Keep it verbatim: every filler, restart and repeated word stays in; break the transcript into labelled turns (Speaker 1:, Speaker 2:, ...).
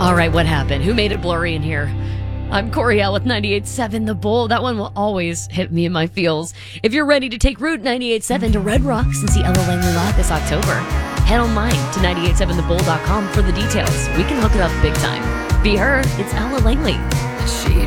Speaker 1: All right, what happened? Who made it blurry in here? I'm Coriel with ninety-eight point seven The Bull. That one will always hit me in my feels. If you're ready to take Route ninety-eight point seven to Red Rocks and see Ella Langley live this October, head online to ninety-eight point seven the bull dot com for the details. We can hook it up big time. Be her, it's Ella Langley.
Speaker 2: She